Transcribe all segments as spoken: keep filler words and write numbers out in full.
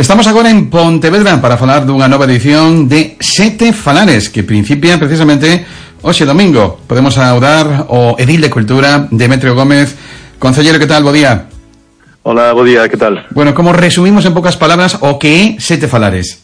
Estamos agora en Pontevedra para falar dunha nova edición de Sete Falares, que principia precisamente hoxe domingo. Podemos saudar o Edil de Cultura, Demetrio Gómez. Concelleiro, que tal? Bo día. Hola, bo día, que tal? Bueno, como resumimos en poucas palabras o que é Sete Falares?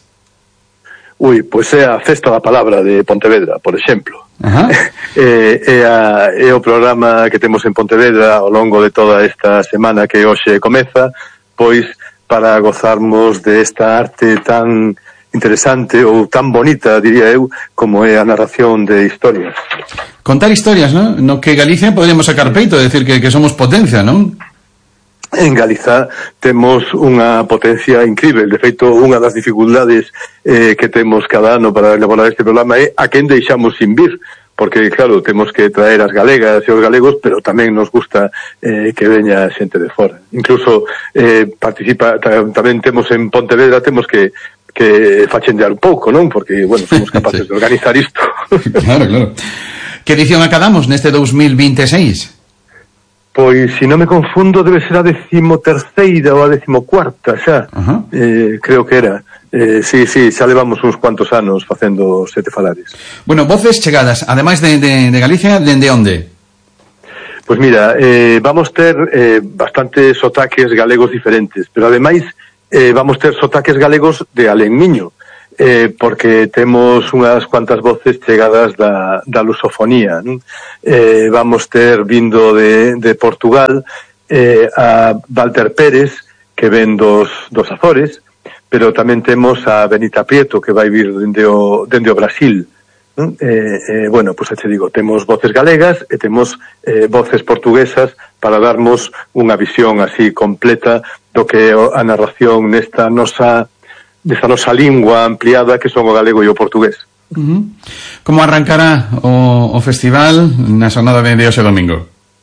Ui, pois é a Festa da Palabra de Pontevedra, por exemplo. Ajá. é, é, a, é o programa que temos en Pontevedra ao longo de toda esta semana que hoxe comeza, pois para gozarmos de esta arte tan interesante ou tan bonita, diría eu, como é a narración de historias. Contar historias, ¿no? No que Galicia podríamos sacar peito, decir que, que somos potencia, ¿non? En Galiza temos unha potencia incrível. De feito, unha das dificultades eh, que temos cada ano para elaborar este programa é a quen deixamos sin vir, porque, claro, temos que traer as galegas e os galegos, pero tamén nos gusta eh, que veña xente de fora. Incluso eh, participa, tamén temos en Pontevedra, temos que que fachendear un pouco, non? Porque, bueno, somos capaces sí. de organizar isto. Claro, claro. Que edición acadamos neste dos mil veintiséis? Pois, se non me confundo, debe ser a decimoterceira ou a decimocuarta xa. Uh-huh. Eh, creo que era. Eh, sí, sí, xa levamos uns cuantos anos facendo Sete Falares. Bueno, voces chegadas, ademais de, de, de Galicia, dende onde? Pois mira, eh, vamos ter eh, bastantes sotaques galegos diferentes, pero ademais eh, vamos ter sotaques galegos de alén miño. Eh, porque temos unhas cuantas voces chegadas da, da lusofonía, non? Eh, vamos ter vindo de, de Portugal eh, a Walter Pérez, que ven dos, dos Azores, pero tamén temos a Benita Prieto, que vai vir dende o, dende o Brasil. Non? Eh, eh, bueno, pois pues, te digo, temos voces galegas e temos eh, voces portuguesas para darmos unha visión así completa do que a narración nesta nosa desta nosa lingua ampliada que son o galego e o portugués. Uh-huh. Como arrancará o, o festival na xornada de hoxe domingo?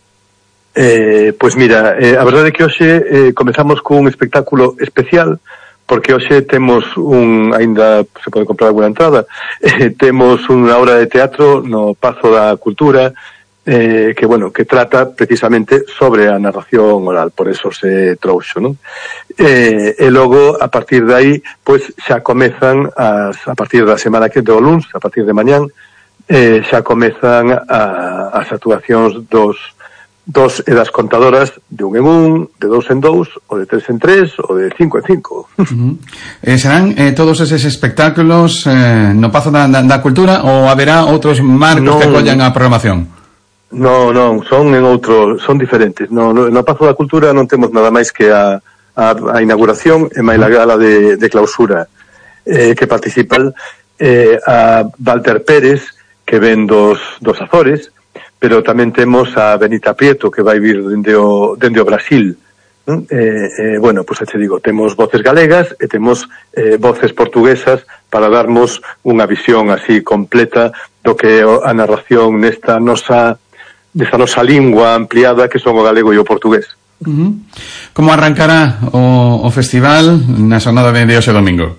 Eh, pois mira, eh, a verdade é que hoxe eh, comezamos cun espectáculo especial, porque hoxe temos un, aínda se pode comprar alguna entrada, eh, temos unha obra de teatro no Pazo da Cultura, Eh, que, bueno, que trata precisamente sobre a narración oral, por eso se trouxo, non? Eh, e logo, a partir de aí, pois, xa comezan as, a partir da semana que do luns, a partir de mañán, eh, xa comezan a, as actuacións dos, dos e das contadoras de un en un, de dous en dous, ou de tres en tres, ou de cinco en cinco. Uh-huh. Eh, serán eh, todos eses espectáculos eh, no Pazo da, da, da Cultura, ou haberá outros marcos no, que collan a programación? Non, non, son en outro, son diferentes. No, no, no Pazo da Cultura non temos nada máis que a, a, a inauguración e máis a gala de, de clausura, eh, que participan eh, a Walter Pérez, que ven dos, dos Azores, pero tamén temos a Benita Prieto, que vai vir dende o, dende o Brasil. Eh, eh, bueno, pois pues, te digo, temos voces galegas e temos eh, voces portuguesas para darmos unha visión así completa do que a narración nesta nosa desta nosa lingua ampliada que son o galego e o portugués. Uh-huh. Como arrancará o, o festival na xornada de hoxe domingo?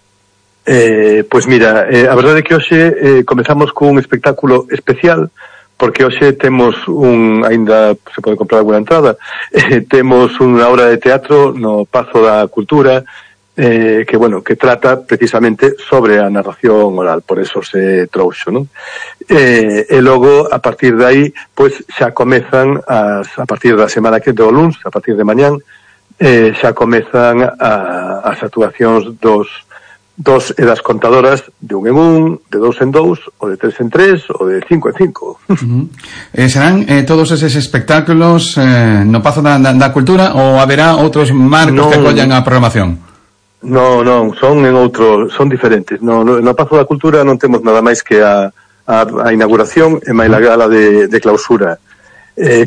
Eh, pois mira, eh, a verdade é que hoxe eh, comezamos cun espectáculo especial, porque hoxe temos un, aínda se pode comprar alguna entrada, eh, temos unha obra de teatro no Pazo da Cultura, Eh, que, bueno, que trata precisamente sobre a narración oral, por eso se trouxo, non? Eh, e logo, a partir de aí, pois, xa comezan as, a partir da semana que do luns, a partir de mañán, eh, xa comezan a, as actuacións dos, dos e das contadoras de un en un, de dous en dous, ou de tres en tres, ou de cinco en cinco. Uh-huh. Eh, serán eh, todos eses espectáculos eh, no Pazo da, da, da Cultura, ou haberá outros marcos no, que collan a programación? Non, non, son en outro, son diferentes. No, no, no Pazo da Cultura non temos nada máis que a, a, a inauguración e máis a gala de, de clausura, eh,